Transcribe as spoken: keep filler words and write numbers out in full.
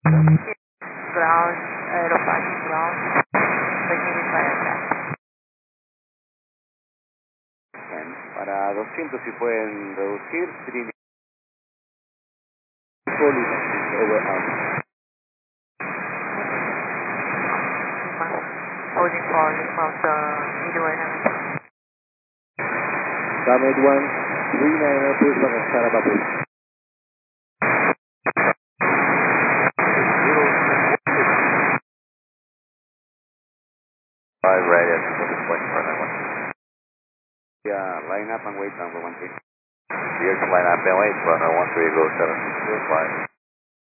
Ground, Aeropath ground, recibe para atrás. Bien, para doscientos si pueden reducir, Trini. Over out. Holding for of the midway. Summit one, three niner, please on Sarapa, please. Five right at point for nine one. Yeah, line up and wait number one three. Clear to line up and wait, runner one three, go seven six zero five.